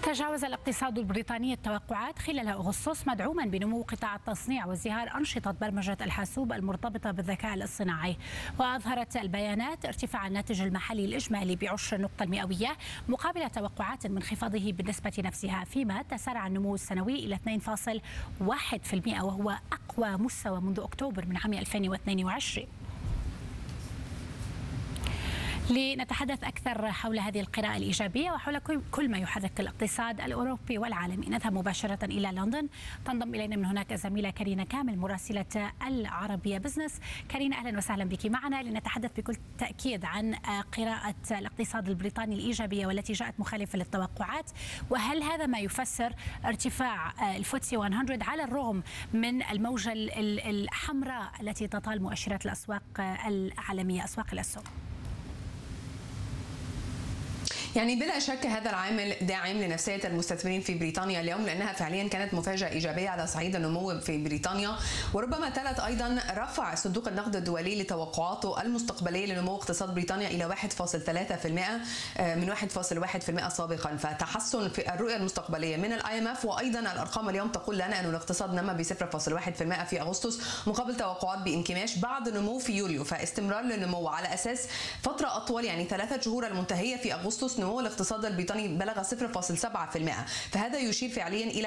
تجاوز الاقتصاد البريطاني التوقعات خلال أغسطس مدعوما بنمو قطاع التصنيع وازدهار أنشطة برمجة الحاسوب المرتبطة بالذكاء الاصطناعي. وأظهرت البيانات ارتفاع الناتج المحلي الإجمالي ب10 نقطة مئوية مقابل توقعات من انخفاضه بالنسبة نفسها، فيما تسارع النمو السنوي إلى 2.1% وهو أقوى مستوى منذ أكتوبر من عام 2022. لنتحدث أكثر حول هذه القراءة الإيجابية وحول كل ما يحرك الاقتصاد الأوروبي والعالمي، نذهب مباشرة إلى لندن. تنضم إلينا من هناك الزميلة كارينا كامل مراسلة العربية بزنس. كارينا، أهلا وسهلا بك معنا لنتحدث بكل تأكيد عن قراءة الاقتصاد البريطاني الإيجابية والتي جاءت مخالفة للتوقعات، وهل هذا ما يفسر ارتفاع الفوتسي 100 على الرغم من الموجة الحمراء التي تطال مؤشرات الأسواق العالمية، أسواق الأسهم؟ يعني بلا شك هذا العامل داعم لنفسية المستثمرين في بريطانيا اليوم، لأنها فعليا كانت مفاجأة إيجابية على صعيد النمو في بريطانيا، وربما تلت أيضا رفع صندوق النقد الدولي لتوقعاته المستقبلية لنمو اقتصاد بريطانيا إلى 1.3% من 1.1% سابقا، فتحسن في الرؤية المستقبلية من IMF. وأيضا الأرقام اليوم تقول لنا أن الاقتصاد نما ب 0.1% في أغسطس مقابل توقعات بانكماش بعد نمو في يوليو، فاستمرار للنمو على أساس فترة أطول، يعني 3 شهور المنتهية في أغسطس نمو الاقتصاد البريطاني بلغ 0.7%، فهذا يشير فعليا إلى